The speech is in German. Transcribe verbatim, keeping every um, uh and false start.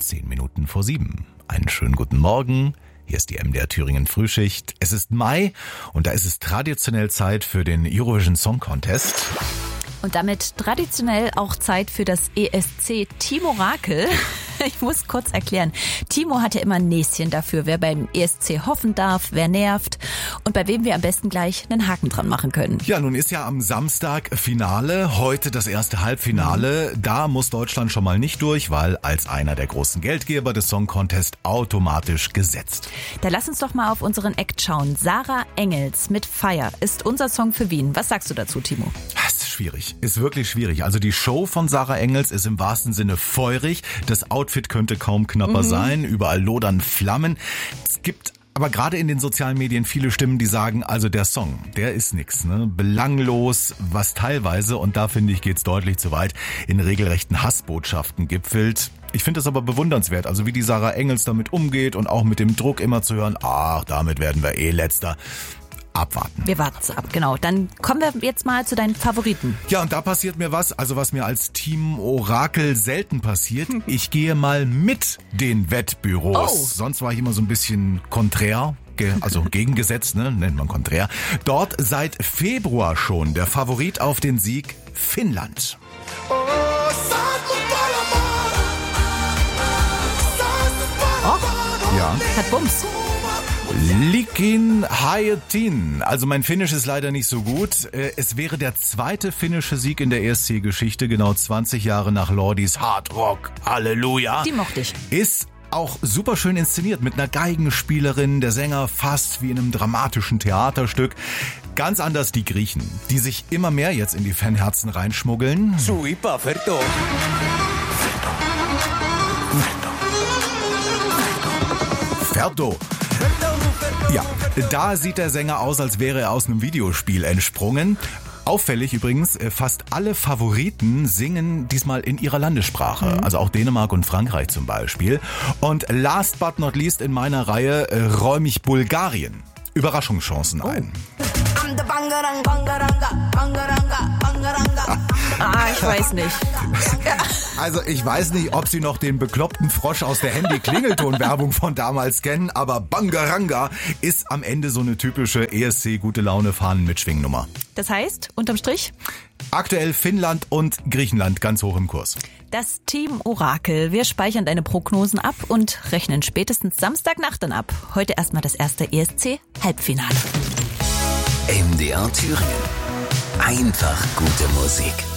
zehn Minuten vor sieben. Einen schönen guten Morgen. Hier ist die M D R Thüringen Frühschicht. Es ist Mai und da ist es traditionell Zeit für den Eurovision Song Contest. Und damit traditionell auch Zeit für das E S C Team Orakel. Ich muss kurz erklären. Timo hat ja immer ein Näschen dafür, wer beim E S C hoffen darf, wer nervt und bei wem wir am besten gleich einen Haken dran machen können. Ja, nun ist ja am Samstag Finale, heute das erste Halbfinale. Mhm. Da muss Deutschland schon mal nicht durch, weil als einer der großen Geldgeber des Song Contest automatisch gesetzt. Da lass uns doch mal auf unseren Act schauen. Sarah Engels mit Fire ist unser Song für Wien. Was sagst du dazu, Timo? Das ist schwierig, ist wirklich schwierig. Also die Show von Sarah Engels ist im wahrsten Sinne feurig. Das Outfit könnte kaum knapper mhm. sein. Überall lodern Flammen. Es gibt aber gerade in den sozialen Medien viele Stimmen, die sagen, also der Song, der ist nix, ne? Belanglos, was teilweise, und da finde ich, geht's deutlich zu weit, in regelrechten Hassbotschaften gipfelt. Ich finde es aber bewundernswert, also wie die Sarah Engels damit umgeht und auch mit dem Druck immer zu hören, ach, damit werden wir eh Letzter. Abwarten. Wir warten ab, genau. Dann kommen wir jetzt mal zu deinen Favoriten. Ja, und da passiert mir was, also was mir als Team Orakel selten passiert. Ich gehe mal mit den Wettbüros. Oh. Sonst war ich immer so ein bisschen konträr. Also gegengesetzt, ne, nennt man konträr. Dort seit Februar schon der Favorit auf den Sieg Finnland. Oh, ja. Hat Bums. Likin Haetin. Also mein Finnisch ist leider nicht so gut. Es wäre der zweite finnische Sieg in der E S C-Geschichte, genau zwanzig Jahre nach Lordis Hard Rock. Halleluja. Die mochte ich. Ist auch super schön inszeniert mit einer Geigenspielerin, der Sänger fast wie in einem dramatischen Theaterstück. Ganz anders die Griechen, die sich immer mehr jetzt in die Fanherzen reinschmuggeln. Suipa, Ferdo. Ferdo. Ja, da sieht der Sänger aus, als wäre er aus einem Videospiel entsprungen. Auffällig übrigens, fast alle Favoriten singen diesmal in ihrer Landessprache, mhm. also auch Dänemark und Frankreich zum Beispiel. Und last but not least in meiner Reihe äh, räume ich Bulgarien Überraschungschancen ein. Ah, ich weiß nicht. Also ich weiß nicht, ob Sie noch den bekloppten Frosch aus der Handy-Klingelton-Werbung von damals kennen, aber Bangaranga ist am Ende so eine typische E S C-Gute-Laune-Fahnen-Mitschwingnummer. Das heißt, unterm Strich? Aktuell Finnland und Griechenland ganz hoch im Kurs. Das Team Orakel. Wir speichern deine Prognosen ab und rechnen spätestens Samstagnacht dann ab. Heute erstmal das erste E S C-Halbfinale. M D R Thüringen. Einfach gute Musik.